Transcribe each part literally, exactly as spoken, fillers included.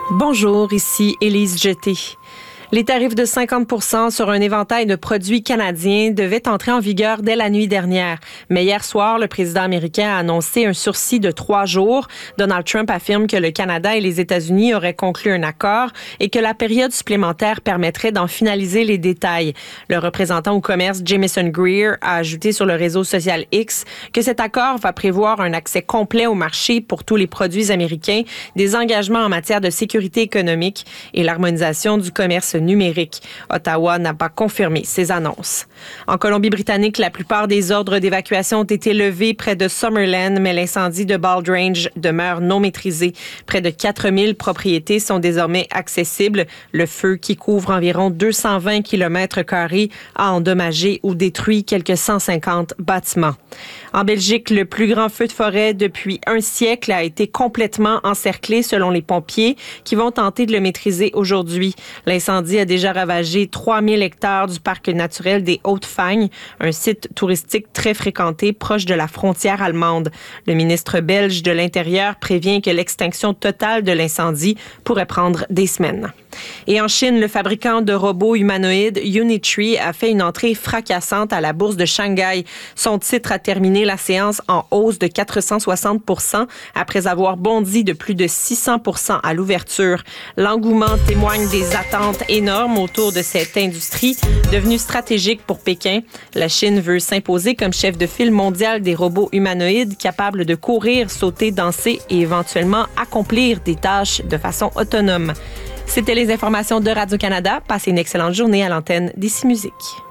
Bonjour, ici Élise Jeté. Les tarifs de cinquante pour cent sur un éventail de produits canadiens devaient entrer en vigueur dès la nuit dernière. Mais hier soir, le président américain a annoncé un sursis de trois jours. Donald Trump affirme que le Canada et les États-Unis auraient conclu un accord et que la période supplémentaire permettrait d'en finaliser les détails. Le représentant au commerce Jamieson Greer a ajouté sur le réseau social X que cet accord va prévoir un accès complet au marché pour tous les produits américains, des engagements en matière de sécurité économique et l'harmonisation du commerce numérique. Ottawa n'a pas confirmé ces annonces. En Colombie-Britannique, la plupart des ordres d'évacuation ont été levés près de Summerland, mais l'incendie de Balrange demeure non maîtrisé. Près de quatre mille propriétés sont désormais accessibles. Le feu, qui couvre environ deux cent vingt kilomètres carrés, a endommagé ou détruit quelques cent cinquante bâtiments. En Belgique, le plus grand feu de forêt depuis un siècle a été complètement encerclé selon les pompiers qui vont tenter de le maîtriser aujourd'hui. L'incendie a déjà ravagé trois mille hectares du parc naturel des Hautes-Fagnes, un site touristique très fréquenté proche de la frontière allemande. Le ministre belge de l'Intérieur prévient que l'extinction totale de l'incendie pourrait prendre des semaines. Et en Chine, le fabricant de robots humanoïdes Unitree a fait une entrée fracassante à la bourse de Shanghai. Son titre a terminé la séance en hausse de quatre cent soixante pour cent après avoir bondi de plus de six cents pour cent à l'ouverture. L'engouement témoigne des attentes énormes autour de cette industrie devenue stratégique pour Pékin. La Chine veut s'imposer comme chef de file mondial des robots humanoïdes capables de courir, sauter, danser et éventuellement accomplir des tâches de façon autonome. C'était les informations de Radio-Canada. Passez une excellente journée à l'antenne d'Ici Musique.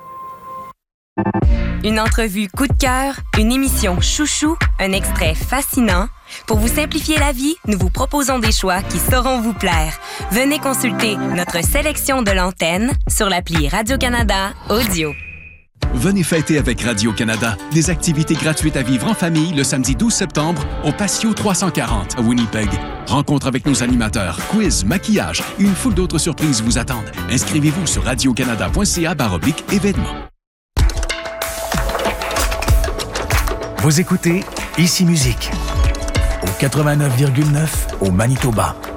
Une entrevue coup de cœur, une émission chouchou, un extrait fascinant. Pour vous simplifier la vie, nous vous proposons des choix qui sauront vous plaire. Venez consulter notre sélection de l'antenne sur l'appli Radio-Canada Audio. Venez fêter avec Radio-Canada. Des activités gratuites à vivre en famille le samedi douze septembre au Patio trois cent quarante à Winnipeg. Rencontre avec nos animateurs, quiz, maquillage et une foule d'autres surprises vous attendent. Inscrivez-vous sur radiocanada.ca baroblique événements. Vous écoutez Ici Musique au quatre-vingt-neuf virgule neuf au Manitoba.